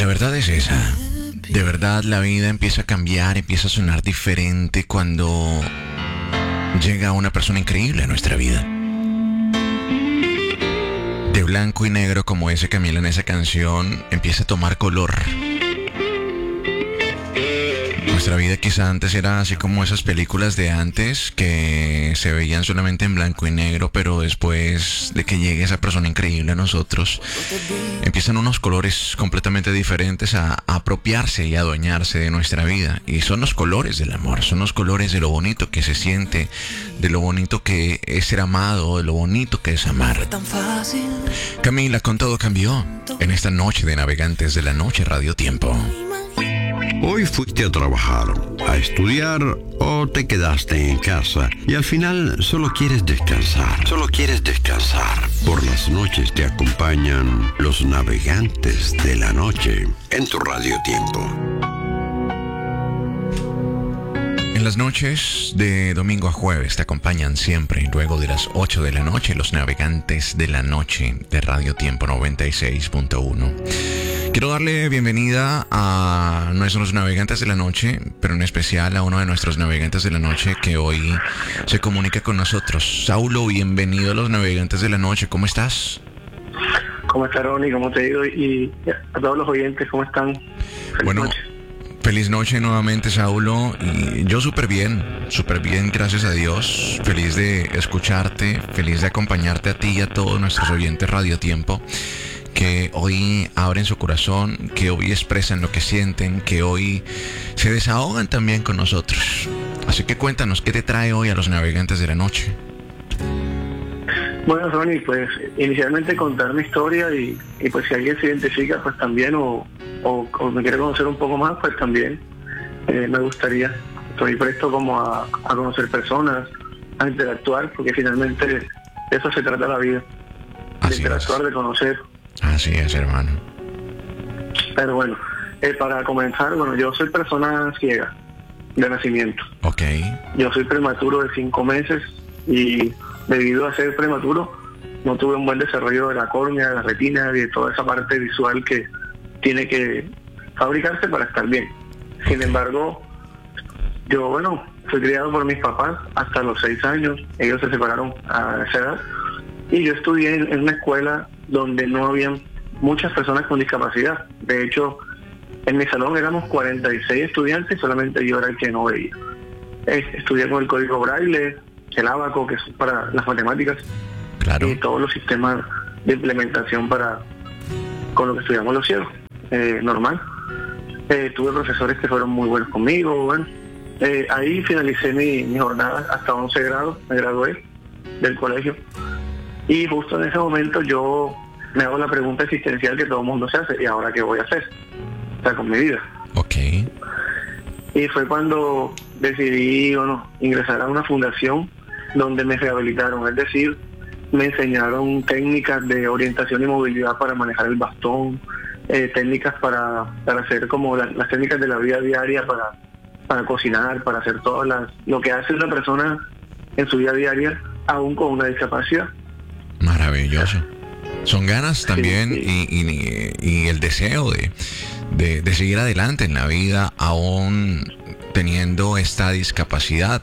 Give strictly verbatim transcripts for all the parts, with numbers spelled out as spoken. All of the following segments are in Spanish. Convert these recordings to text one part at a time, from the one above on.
la verdad es esa. De verdad la vida empieza a cambiar, empieza a sonar diferente cuando llega una persona increíble a nuestra vida. De blanco y negro como ese Camila en esa canción empieza a tomar color. Nuestra vida quizá antes era así como esas películas de antes que se veían solamente en blanco y negro, pero después de que llegue esa persona increíble a nosotros, empiezan unos colores completamente diferentes a, a apropiarse y a adueñarse de nuestra vida. Y son los colores del amor, son los colores de lo bonito que se siente, de lo bonito que es ser amado, de lo bonito que es amar. Camila, con todo cambió en esta noche de Navegantes de la Noche Radio Tiempo. Hoy fuiste a trabajar, a estudiar o te quedaste en casa y al final solo quieres descansar. Solo quieres descansar. Por las noches te acompañan los Navegantes de la Noche en tu Radio Tiempo. En las noches de domingo a jueves te acompañan siempre, luego de las ocho de la noche, los Navegantes de la Noche de Radio Tiempo noventa y seis punto uno. Quiero darle bienvenida a nuestros navegantes de la noche, pero en especial a uno de nuestros navegantes de la noche que hoy se comunica con nosotros. Saulo, bienvenido a los navegantes de la noche. ¿Cómo estás? ¿Cómo estás, Ronnie? ¿Cómo te ha ido? Y a todos los oyentes, ¿cómo están? Feliz bueno, noche. Feliz noche nuevamente, Saulo. Y yo súper bien, súper bien, gracias a Dios. Feliz de escucharte, feliz de acompañarte a ti y a todos nuestros oyentes Radio Tiempo, que hoy abren su corazón, que hoy expresan lo que sienten, que hoy se desahogan también con nosotros. Así que cuéntanos, ¿qué te trae hoy a los Navegantes de la Noche? Bueno, Ronnie, pues inicialmente contar mi historia y, y pues si alguien se identifica, pues también, o, o, o me quiere conocer un poco más, pues también eh, me gustaría. Estoy presto como a, a conocer personas, a interactuar, porque finalmente de eso se trata la vida. De Así interactuar, es. de conocer. Así es, hermano. Pero bueno, eh, para comenzar, bueno, yo soy persona ciega de nacimiento. Ok. Yo soy prematuro de cinco meses y debido a ser prematuro no tuve un buen desarrollo de la córnea, de la retina y de toda esa parte visual que tiene que fabricarse para estar bien. Sin embargo, yo, bueno, fui criado por mis papás hasta los seis años. Ellos se separaron a esa edad y yo estudié en, en una escuela donde no habían muchas personas con discapacidad. De hecho, en mi salón éramos cuarenta y seis estudiantes, solamente yo era el que no veía. Eh, estudié con el código braille, el ábaco, que es para las matemáticas, Claro. y todos los sistemas de implementación para con lo que estudiamos los ciegos, eh, normal. Eh, tuve profesores que fueron muy buenos conmigo. Bueno, eh, ahí finalicé mi, mi jornada hasta once grados, me gradué del colegio. Y justo en ese momento yo me hago la pregunta existencial que todo el mundo se hace: ¿y ahora qué voy a hacer? O sea, con mi vida. Ok. Y fue cuando decidí, bueno, ingresar a una fundación donde me rehabilitaron, es decir, me enseñaron técnicas de orientación y movilidad para manejar el bastón, eh, técnicas para, para hacer como la, las técnicas de la vida diaria, para, para cocinar, para hacer todas las, lo que hace una persona en su vida diaria, aún con una discapacidad. Maravilloso. Son ganas también, Sí, sí. Y, y, y el deseo de, de, de seguir adelante en la vida aún teniendo esta discapacidad.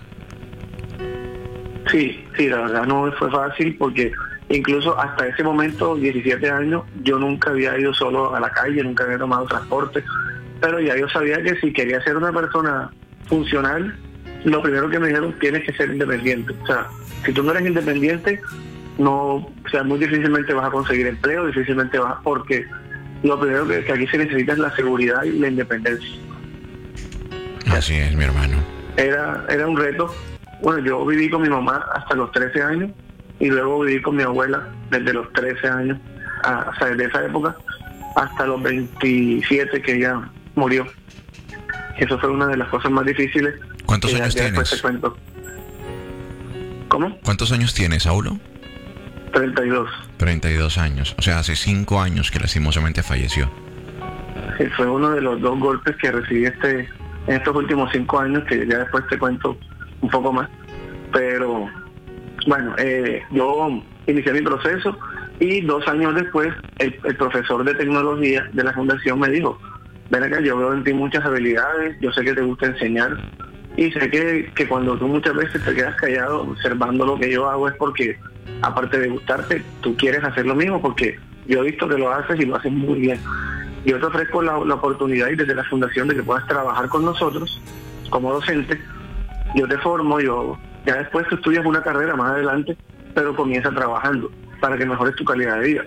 Sí, sí, la verdad no fue fácil porque incluso hasta ese momento, diecisiete años, yo nunca había ido solo a la calle, nunca había tomado transporte, pero ya yo sabía que si quería ser una persona funcional, lo primero que me dijeron: tienes que ser independiente. O sea, si tú no eres independiente, no, o sea, muy difícilmente vas a conseguir empleo, difícilmente vas, porque lo primero que, que aquí se necesita es la seguridad y la independencia. Así es, mi hermano. Era, era un reto. Bueno, yo viví con mi mamá hasta los trece años y luego viví con mi abuela desde los trece años, a, o sea, desde esa época hasta los veintisiete que ella murió. Eso fue una de las cosas más difíciles. ¿Cuántos que años ya después tienes? te cuento. ¿Cómo? ¿Cuántos años tienes, Saulo? treinta y dos. treinta y dos años. O sea, hace cinco años que lastimosamente falleció. Sí, fue uno de los dos golpes que recibí este en estos últimos cinco años, que ya después te cuento un poco más. Pero bueno, eh, yo inicié mi proceso y dos años después el, el profesor de tecnología de la fundación me dijo: ven acá, yo veo en ti muchas habilidades, yo sé que te gusta enseñar, y sé que, que cuando tú muchas veces te quedas callado observando lo que yo hago es porque, aparte de gustarte, tú quieres hacer lo mismo, porque yo he visto que lo haces y lo haces muy bien. Yo te ofrezco la, la oportunidad y desde la fundación de que puedas trabajar con nosotros como docente. Yo te formo, yo ya después tú estudias una carrera más adelante, pero comienza trabajando para que mejores tu calidad de vida.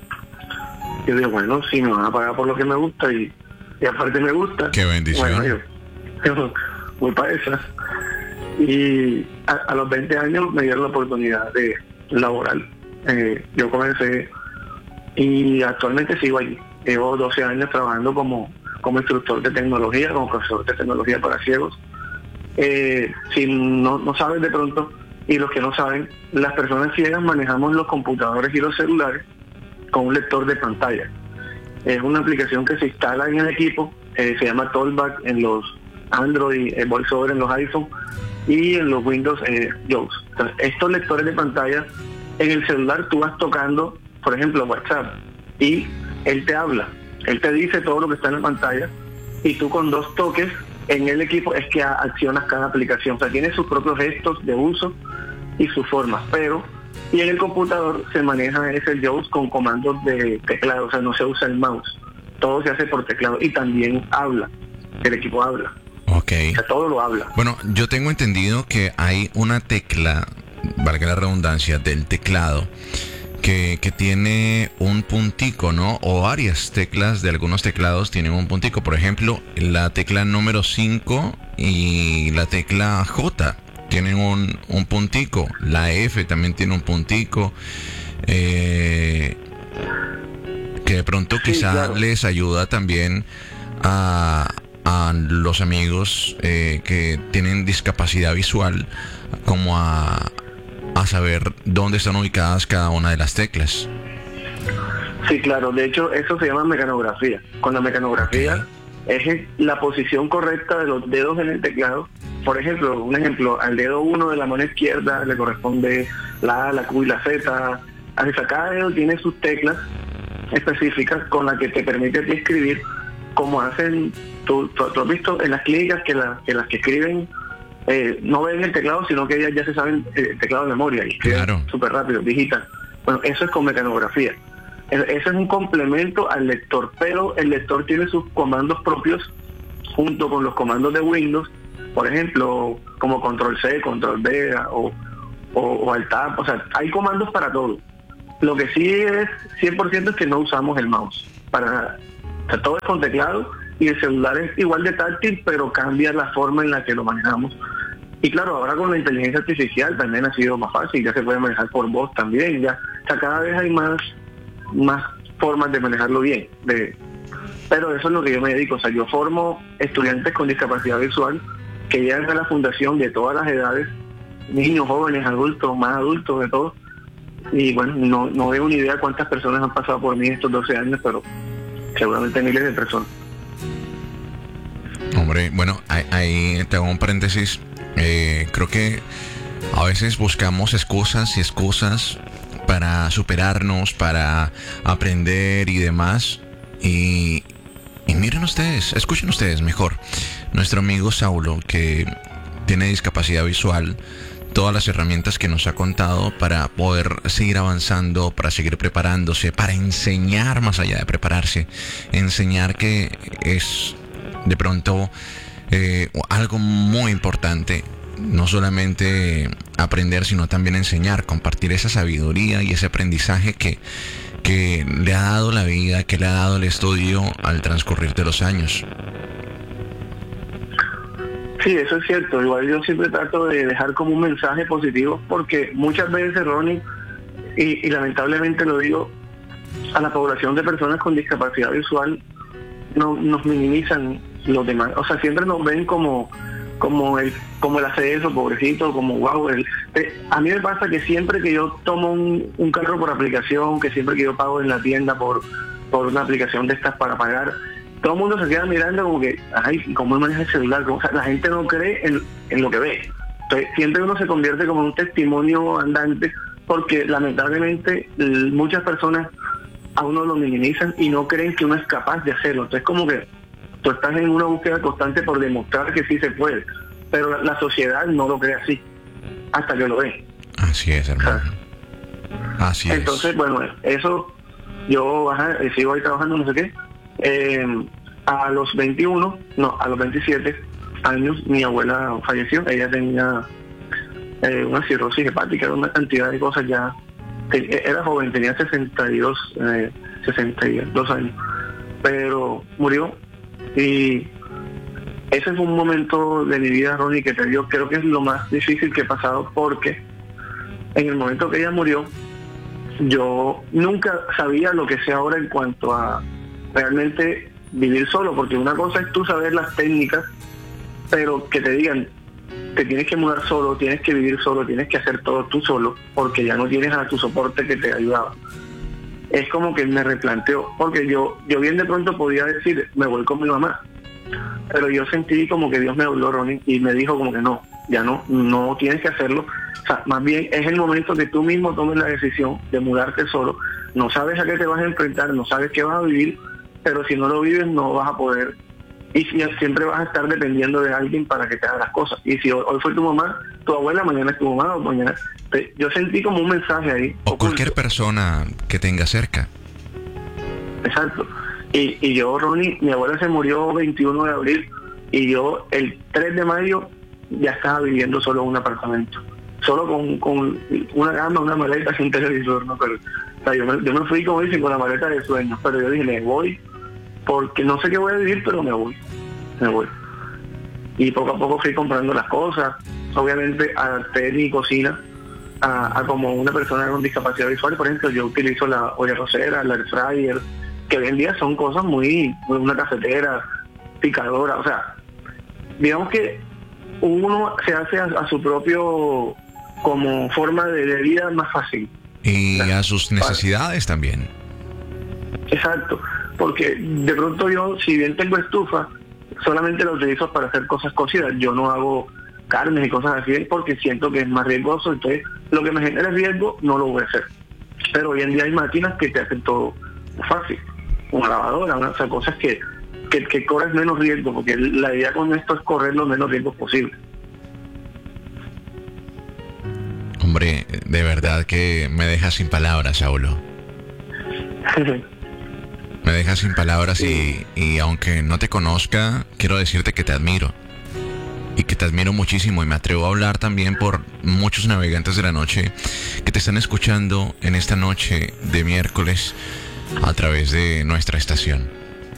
Yo digo, bueno, si me van a pagar por lo que me gusta y, y aparte me gusta, qué bendición. Bueno, yo, yo voy para esa. Y a, a los veinte años me dieron la oportunidad de laboral. Eh, yo comencé y actualmente sigo allí. Llevo doce años trabajando como, como instructor de tecnología, como profesor de tecnología para ciegos. Eh, si no, no sabes de pronto, y los que no saben, las personas ciegas manejamos los computadores y los celulares con un lector de pantalla. Es una aplicación que se instala en el equipo, eh, se llama Talkback en los Android, eh, VoiceOver en los iPhone y en los Windows eh, JAWS. Entonces, estos lectores de pantalla, en el celular tú vas tocando, por ejemplo, WhatsApp, y él te habla, él te dice todo lo que está en la pantalla, y tú con dos toques en el equipo es que accionas cada aplicación. O sea, tiene sus propios gestos de uso y sus formas, pero y en el computador se maneja ese JAWS con comandos de teclado, o sea, no se usa el mouse, todo se hace por teclado y también habla, el equipo habla. Ok. O sea, todo lo habla. Bueno, yo tengo entendido que hay una tecla, valga la redundancia, del teclado que, que tiene un puntico, ¿no? O varias teclas de algunos teclados tienen un puntico. Por ejemplo, la tecla número cinco y la tecla J tienen un, un puntico. La F también tiene un puntico. Eh, que de pronto sí, quizá claro. les ayuda también a, a los amigos eh, que tienen discapacidad visual, como a, a saber dónde están ubicadas cada una de las teclas. Sí, claro. De hecho, eso se llama mecanografía. Con la mecanografía es la posición correcta de los dedos en el teclado. Por ejemplo, un ejemplo, al dedo uno de la mano izquierda le corresponde la A, la Q y la Z. Así, cada dedo tiene sus teclas específicas con las que te permite a ti escribir, como hacen, tú, tú, tú has visto en las clínicas que, la, que las que escriben eh, no ven el teclado, sino que ellas ya se saben el teclado de memoria y escriben Claro. súper rápido, digital. Bueno, eso es con mecanografía. Eso es un complemento al lector, pero el lector tiene sus comandos propios junto con los comandos de Windows, por ejemplo, como control C, control V o, o, o alt tab. O sea, hay comandos para todo. Lo que sí es cien por ciento es que no usamos el mouse para nada. O sea, todo es con teclado y el celular es igual de táctil, pero cambia la forma en la que lo manejamos. Y claro, ahora con la inteligencia artificial también ha sido más fácil, ya se puede manejar por voz también, ya. O sea, cada vez hay más más formas de manejarlo bien, de, pero eso es lo que yo me dedico. O sea, yo formo estudiantes con discapacidad visual que llegan a la fundación de todas las edades, niños, jóvenes, adultos, más adultos, de todo. Y bueno, no, no veo ni idea cuántas personas han pasado por mí estos doce años, pero seguramente miles de personas. Hombre, bueno, ahí, ahí te hago un paréntesis. Eh, creo que a veces buscamos excusas y excusas para superarnos, para aprender y demás. Y, y miren ustedes, escuchen ustedes mejor. Nuestro amigo Saulo, que tiene discapacidad visual, todas las herramientas que nos ha contado para poder seguir avanzando, para seguir preparándose, para enseñar más allá de prepararse, enseñar que es de pronto eh, algo muy importante. No solamente aprender, sino también enseñar, compartir esa sabiduría y ese aprendizaje que, que le ha dado la vida, que le ha dado el estudio al transcurrir de los años. Sí, eso es cierto. Igual yo siempre trato de dejar como un mensaje positivo, porque muchas veces, Ronnie, y, y lamentablemente lo digo, a la población de personas con discapacidad visual no, nos minimizan los demás. O sea, siempre nos ven como como el como el hace eso, pobrecito, como wow. El, eh, a mí me pasa que siempre que yo tomo un, un carro por aplicación, que siempre que yo pago en la tienda por, por una aplicación de estas para pagar, todo el mundo se queda mirando como que, ay, ¿cómo maneja el celular? O sea, la gente no cree en, en lo que ve. Entonces, siempre uno se convierte como en un testimonio andante, porque lamentablemente muchas personas a uno lo minimizan y no creen que uno es capaz de hacerlo. Entonces, como que tú estás en una búsqueda constante por demostrar que sí se puede, pero la, la sociedad no lo cree así, hasta que lo ve. Así es, hermano. Así es. Entonces, bueno, eso, yo ajá, sigo ahí trabajando, no sé qué. Eh, a los veintiuno, no, a los veintisiete años, mi abuela falleció. Ella tenía eh, una cirrosis hepática, una cantidad de cosas ya. Era joven, tenía sesenta y dos, eh, sesenta y dos años, pero murió. Y ese fue un momento de mi vida, Ronnie, que te digo, creo que es lo más difícil que he pasado, porque en el momento que ella murió, yo nunca sabía lo que sé ahora en cuanto a realmente vivir solo, porque una cosa es tú saber las técnicas, pero que te digan, te tienes que mudar solo, tienes que vivir solo, tienes que hacer todo tú solo, porque ya no tienes a tu soporte que te ayudaba. Es como que me replanteó, porque yo yo bien de pronto podía decir, me voy con mi mamá, pero yo sentí como que Dios me habló, Ronnie, y me dijo como que no, ya no, no tienes que hacerlo. O sea, más bien es el momento que tú mismo tomes la decisión de mudarte solo. No sabes a qué te vas a enfrentar, no sabes qué vas a vivir, pero si no lo vives no vas a poder. Y si, siempre vas a estar dependiendo de alguien para que te haga las cosas. Y si hoy, hoy fue tu mamá, tu abuela, mañana es tu mamá, o mañana... Yo sentí como un mensaje ahí. O cualquier persona que tenga cerca. Exacto. Y, y yo, Ronnie, mi abuela se murió veintiuno de abril, y yo el tres de mayo ya estaba viviendo solo en un apartamento. Solo con, con una cama, una maleta, sin televisor, ¿no? Pero, o sea, yo, me, yo me fui, como dicen, con la maleta de sueños, pero yo dije, me voy, porque no sé qué voy a vivir, pero me voy, me voy. Y poco a poco fui comprando las cosas. Obviamente adapté mi cocina a, a como una persona con discapacidad visual. Por ejemplo, yo utilizo la olla arrocera, la air fryer, que hoy en día son cosas muy, una cafetera, picadora, o sea, digamos que uno se hace a, a su propio como forma de, de vida más fácil. Y a sus necesidades también. Exacto, porque de pronto yo, si bien tengo estufa, solamente la utilizo para hacer cosas cocidas. Yo no hago carnes y cosas así porque siento que es más riesgoso, entonces lo que me genera riesgo no lo voy a hacer. Pero hoy en día hay máquinas que te hacen todo fácil, una lavadora, una, o sea, cosas que, que, que corres menos riesgo, porque la idea con esto es correr los menos riesgos posible. Hombre, de verdad que me deja sin palabras, Saulo. Me deja sin palabras. Sí. y, y aunque no te conozca, quiero decirte que te admiro. Y que te admiro muchísimo, y me atrevo a hablar también por muchos navegantes de la noche que te están escuchando en esta noche de miércoles a través de nuestra estación.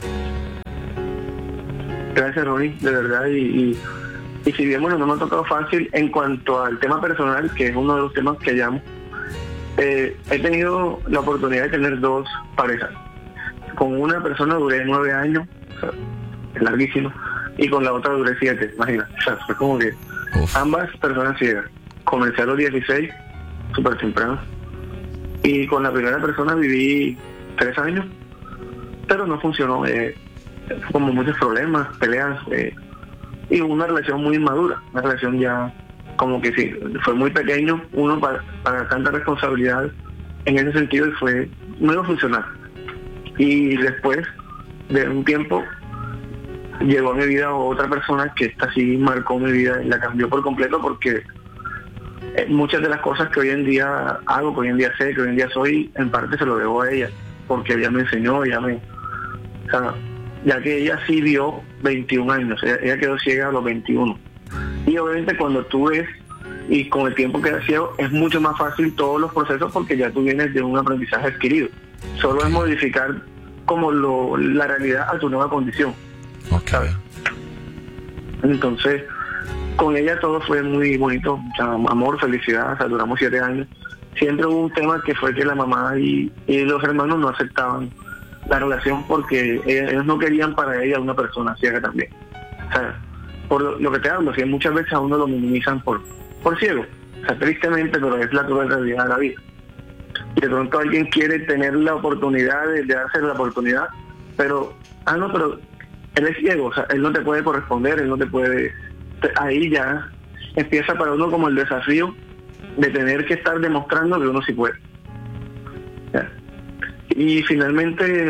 Gracias, Ronnie, de verdad. Y, y, y si bien, bueno, no me ha tocado fácil en cuanto al tema personal, que es uno de los temas que llamo, eh, he tenido la oportunidad de tener dos parejas. Con una persona duré nueve años, o sea, es larguísimo, y con la otra duré siete, imagínate. O sea, fue como que Uf. ambas personas ciegas. Comencé a los dieciséis, súper temprano, y con la primera persona viví tres años, pero no funcionó. Eh, como muchos problemas, peleas, eh, y una relación muy inmadura, una relación ya como que sí, fue muy pequeño uno para, para tanta responsabilidad en ese sentido, y fue, no iba a funcionar. Y después de un tiempo llegó a mi vida otra persona que esta sí marcó mi vida y la cambió por completo, porque muchas de las cosas que hoy en día hago, que hoy en día sé, que hoy en día soy, en parte se lo debo a ella, porque ella me enseñó, ella me, o sea, ya que ella sí vio veintiún años, ella, ella quedó ciega a los veintiuno. Y obviamente cuando tú ves y con el tiempo quedas ciego, es mucho más fácil todos los procesos, porque ya tú vienes de un aprendizaje adquirido. Solo es modificar como lo, la realidad a tu nueva condición. Okay. ¿Sabes? Entonces, con ella todo fue muy bonito, o sea, amor, felicidad, o sea, duramos siete años. Siempre hubo un tema que fue que la mamá y, y los hermanos no aceptaban la relación, porque ellos no querían para ella una persona ciega también. O sea, por lo, lo que te hablo, que muchas veces a uno lo minimizan por, por ciego. O sea, tristemente, pero es la cruel realidad de la vida. Y de pronto alguien quiere tener la oportunidad de, de darse la oportunidad, pero, ah, no, pero él es ciego, o sea, él no te puede corresponder, él no te puede... Ahí ya empieza para uno como el desafío de tener que estar demostrando que uno sí puede. ¿Ya? Y finalmente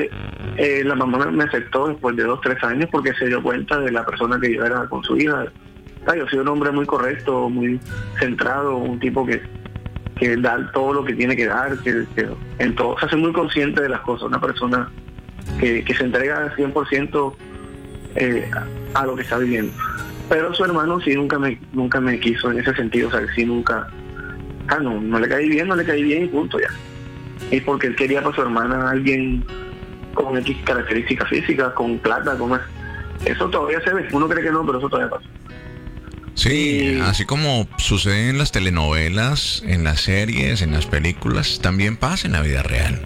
Eh, la mamá me aceptó después de dos, tres años porque se dio cuenta de la persona que yo era con su hija. Ah, yo soy un hombre muy correcto, muy centrado, un tipo que, que da todo lo que tiene que dar, que, que en todo, o sea, soy muy consciente de las cosas, una persona que, que se entrega al cien por ciento eh, a, a lo que está viviendo. Pero su hermano sí nunca me nunca me quiso en ese sentido, o sea, sí nunca, ah, no, no le caí bien, no le caí bien y punto ya. Y porque él quería para su hermana a alguien con X características físicas, con plata, con más. Eso todavía se ve, uno cree que no, pero eso todavía pasa. Sí, así como sucede en las telenovelas, en las series, en las películas, también pasa en la vida real.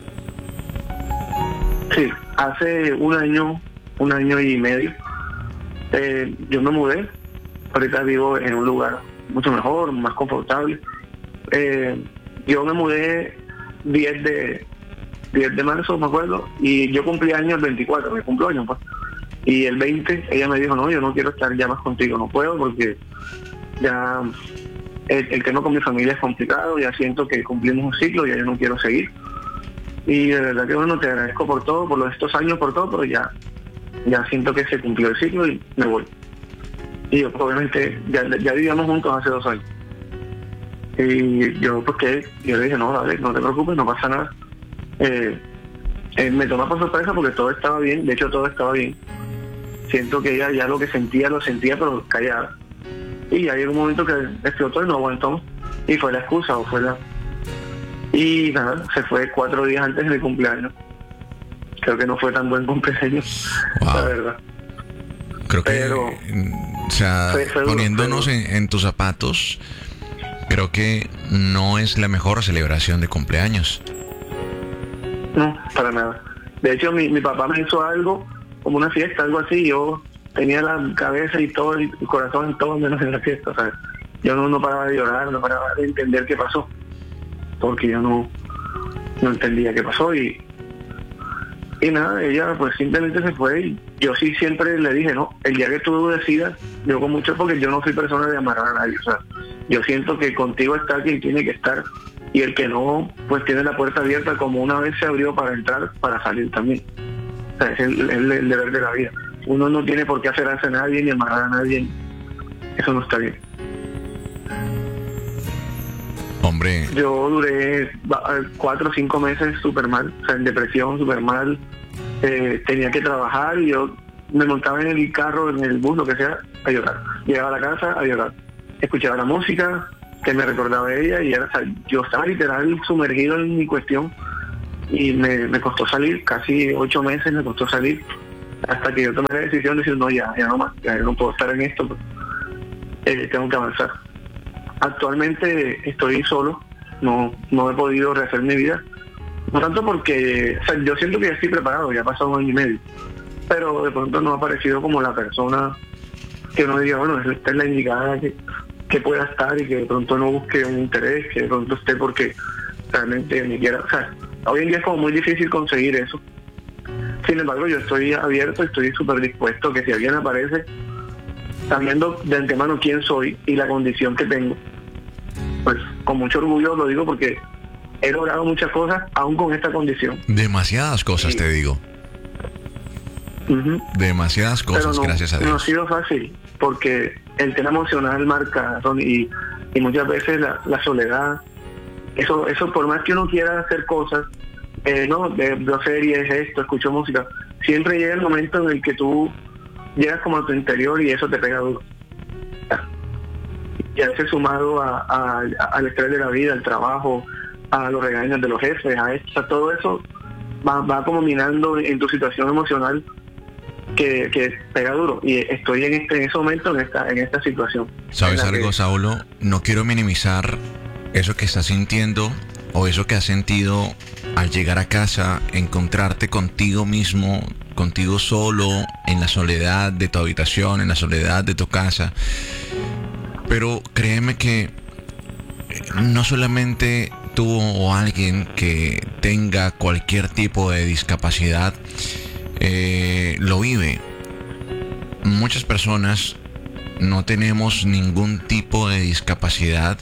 Sí, hace un año, un año y medio, eh, yo me mudé. Ahorita vivo en un lugar mucho mejor, más confortable. Eh, yo me mudé diez de marzo, me acuerdo, y yo cumplí años el veinticuatro, me cumplo años, pues. Y el veinte ella me dijo, no, yo no quiero estar ya más contigo, no puedo porque ya el, el tema con mi familia es complicado, ya siento que cumplimos un ciclo, ya yo no quiero seguir. Y de verdad que bueno, te agradezco por todo, por los, estos años, por todo, pero ya, ya siento que se cumplió el ciclo y me voy. Y yo, obviamente, ya, ya vivíamos juntos hace dos años. Y yo, pues que, yo le dije, no, dale, no te preocupes, no pasa nada. Eh, eh, me tomó por sorpresa porque todo estaba bien, de hecho todo estaba bien. Siento que ella ya lo que sentía, lo sentía, pero callada. Y ya llegó un momento que explotó y no aguantó. Y fue la excusa, o fue la... Y nada, se fue cuatro días antes de mi cumpleaños. Creo que no fue tan buen cumpleaños, wow. La verdad. Creo que, pero, o sea, fue, fue poniéndonos duro, en, en tus zapatos, creo que no es la mejor celebración de cumpleaños. No, para nada. De hecho, mi, mi papá me hizo algo, como una fiesta, algo así, yo tenía la cabeza y todo, el corazón y todo menos en la fiesta, o sea, yo no, no paraba de llorar, no paraba de entender qué pasó, porque yo no, no entendía qué pasó y, y nada, ella pues simplemente se fue y yo sí siempre le dije, no, el día que tú decidas, yo con mucho, porque yo no soy persona de amarrar a nadie, o sea, yo siento que contigo está quien tiene que estar y el que no, pues tiene la puerta abierta como una vez se abrió para entrar, para salir también. O sea, es el, el, el deber de la vida. Uno no tiene por qué aferrarse a nadie ni amarrar a nadie. Eso no está bien. Hombre. Yo duré cuatro o cinco meses súper mal, o sea, en depresión, súper mal. Eh, tenía que trabajar y yo me montaba en el carro, en el bus, lo que sea, a llorar. Llegaba a la casa a llorar. Escuchaba la música que me recordaba a ella y era, o sea, yo estaba literal sumergido en mi cuestión y me, me costó salir, casi ocho meses me costó salir, hasta que yo tomé la decisión de decir, no, ya, ya no más, ya no puedo estar en esto, eh, tengo que avanzar. Actualmente estoy solo, no, no he podido rehacer mi vida, no tanto porque, o sea, yo siento que ya estoy preparado, ya ha pasado un año y medio, pero de pronto no ha aparecido como la persona que uno diga, bueno, esta es la indicada que, que pueda estar y que de pronto no busque un interés, que de pronto esté porque realmente ni quiera, o sea, hoy en día es como muy difícil conseguir eso. Sin embargo, yo estoy abierto, estoy súper dispuesto que si alguien aparece, sabiendo de antemano quién soy y la condición que tengo, pues con mucho orgullo lo digo porque he logrado muchas cosas aún con esta condición. Demasiadas cosas, sí. Te digo. Uh-huh. Demasiadas cosas, no, gracias a Dios. No ha sido fácil, porque el tema emocional marca, y, y muchas veces la, la soledad, eso eso por más que uno quiera hacer cosas, eh, no, de, de series, esto, escucho música, siempre llega el momento en el que tú llegas como a tu interior y eso te pega duro. Y a veces sumado a, a, a, al estrés de la vida, al trabajo, a los regaños de los jefes, a esto, a todo eso va, va como minando en tu situación emocional que, que pega duro. Y estoy en este en ese momento, en esta, en esta situación. ¿Sabes algo, que... Saulo? No quiero minimizar eso que estás sintiendo o eso que has sentido al llegar a casa, encontrarte contigo mismo, contigo solo, en la soledad de tu habitación, en la soledad de tu casa. Pero créeme que no solamente tú o alguien que tenga cualquier tipo de discapacidad eh, lo vive. Muchas personas no tenemos ningún tipo de discapacidad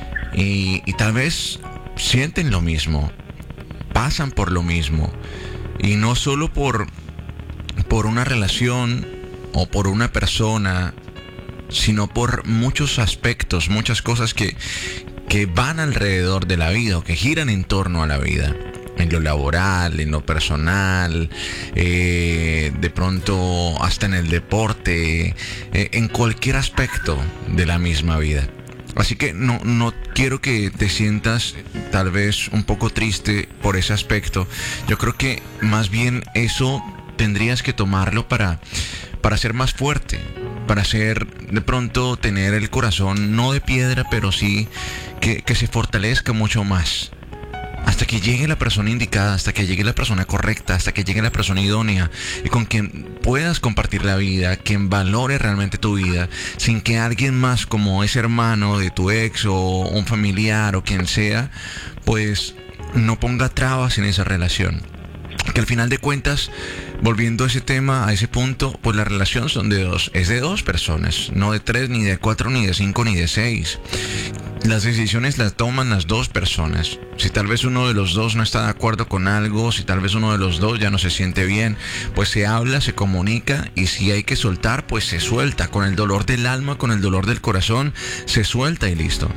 y, y tal vez sienten lo mismo, pasan por lo mismo, Y no solo por, por una relación o por una persona, sino por muchos aspectos, muchas cosas que, que van alrededor de la vida o que giran en torno a la vida. En lo laboral, en lo personal, eh, de pronto hasta en el deporte, eh, en cualquier aspecto de la misma vida. Así que no, no quiero que te sientas tal vez un poco triste por ese aspecto. Yo creo que más bien eso tendrías que tomarlo para, para ser más fuerte, para ser, de pronto tener el corazón no de piedra, pero sí que, que se fortalezca mucho más. Hasta que llegue la persona indicada, hasta que llegue la persona correcta, hasta que llegue la persona idónea y con quien puedas compartir la vida, quien valore realmente tu vida, sin que alguien más como ese hermano de tu ex o un familiar o quien sea, pues no ponga trabas en esa relación. Que al final de cuentas, volviendo a ese tema, a ese punto, pues la relación son de dos, es de dos personas, no de tres, ni de cuatro, ni de cinco, ni de seis. Las decisiones las toman las dos personas. Si tal vez uno de los dos no está de acuerdo con algo, si tal vez uno de los dos ya no se siente bien, pues se habla, se comunica, y si hay que soltar, pues se suelta. Con el dolor del alma, con el dolor del corazón, se suelta y listo.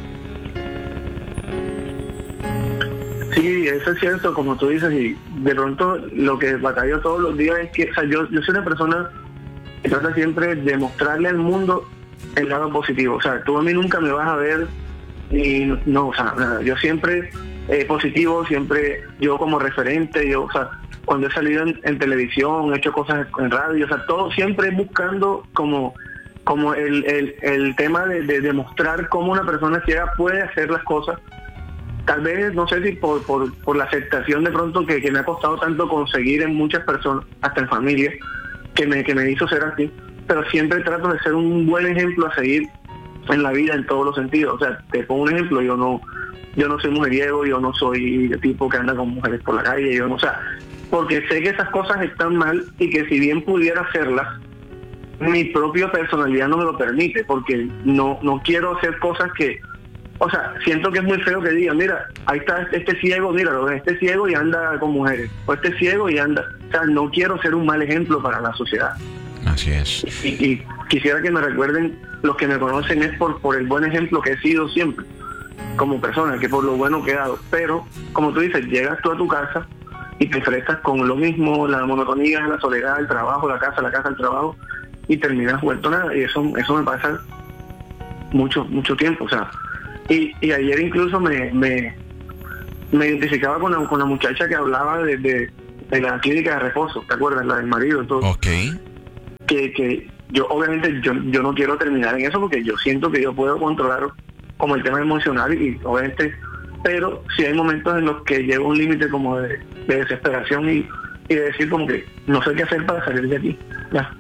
Sí, eso es cierto, como tú dices, y de pronto lo que batallo todos los días es que, o sea, yo, yo soy una persona que trata siempre de mostrarle al mundo el lado positivo. O sea, tú a mí nunca me vas a ver y no, o sea, nada, yo siempre eh, positivo, siempre yo como referente, yo, o sea, cuando he salido en, en televisión, he hecho cosas en radio, o sea, todo siempre buscando como como el, el, el tema de, de demostrar cómo una persona ciega puede hacer las cosas. Tal vez, no sé si por, por, por la aceptación de pronto que, que me ha costado tanto conseguir en muchas personas, hasta en familia, que me, que me hizo ser así, pero siempre trato de ser un buen ejemplo a seguir en la vida en todos los sentidos. O sea, te pongo un ejemplo, yo no yo no soy mujeriego, yo no soy el tipo que anda con mujeres por la calle, yo no, o sea, porque sé que esas cosas están mal y que si bien pudiera hacerlas, mi propia personalidad no me lo permite, porque no, no quiero hacer cosas que, o sea, siento que es muy feo que digan, mira, ahí está este ciego, míralo, este ciego y anda con mujeres, o este ciego y anda, o sea, no quiero ser un mal ejemplo para la sociedad. Así es. Y, y quisiera que me recuerden, los que me conocen, es por, por el buen ejemplo que he sido siempre, como persona, que por lo bueno que he dado. Pero, como tú dices, llegas tú a tu casa y te enfrentas con lo mismo, la monotonía, la soledad, el trabajo, la casa, la casa, el trabajo, y terminas vuelto nada. Y eso, eso me pasa mucho, mucho tiempo, o sea. Y, y ayer incluso me, me, me identificaba con la, con la muchacha que hablaba de, de, de la clínica de reposo, ¿te acuerdas? La del marido y todo. Ok. Que, que yo, obviamente, yo, yo no quiero terminar en eso porque yo siento que yo puedo controlar como el tema emocional y, obviamente, pero sí hay momentos en los que llego a un límite como de, de desesperación y, y de decir como que no sé qué hacer para salir de aquí. Ya.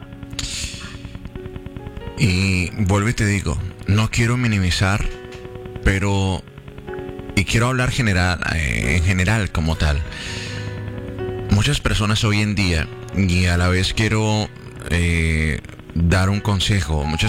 Y vuelvo y te digo, no quiero minimizar, pero, y quiero hablar general, eh, en general como tal. Muchas personas hoy en día, y a la vez quiero eh, dar un consejo, muchas